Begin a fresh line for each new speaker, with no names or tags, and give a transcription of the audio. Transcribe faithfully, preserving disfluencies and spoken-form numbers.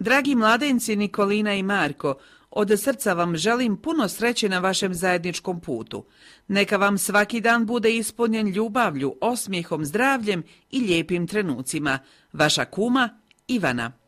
Dragi mladenci Nikolina i Marko, od srca vam želim puno sreće na vašem zajedničkom putu. Neka vam svaki dan bude ispunjen ljubavlju, osmijehom, zdravljem i lijepim trenucima. Vaša kuma Ivana.